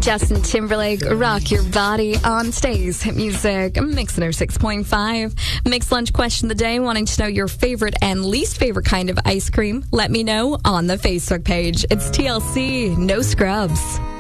Justin Timberlake, Rock Your Body on today's Hit Music Mix 6.5. Mixed lunch question of the day, wanting to know your favorite and least favorite kind of ice cream. Let me know on the Facebook page. It's TLC, no scrubs.